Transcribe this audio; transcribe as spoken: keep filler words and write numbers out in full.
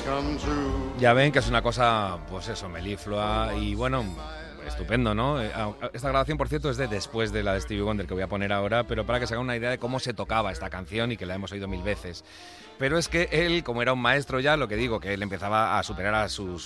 Ya ven que es una cosa, pues eso, meliflua y bueno, estupendo, ¿no? Esta grabación, por cierto, es de después de la de Stevie Wonder que voy a poner ahora, pero para que se hagan una idea de cómo se tocaba esta canción y que la hemos oído mil veces. Pero es que él, como era un maestro ya, lo que digo, que él empezaba a superar a sus